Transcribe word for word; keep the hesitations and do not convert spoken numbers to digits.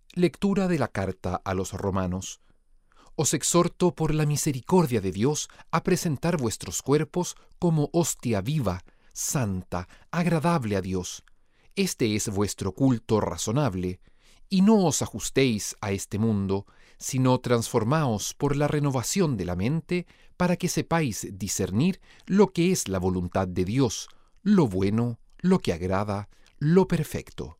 Lectura de la carta a los Romanos. Os exhorto por la misericordia de Dios a presentar vuestros cuerpos como hostia viva, santa, agradable a Dios. Este es vuestro culto razonable. Y no os ajustéis a este mundo, sino transformaos por la renovación de la mente, para que sepáis discernir lo que es la voluntad de Dios, lo bueno, lo que agrada, lo perfecto.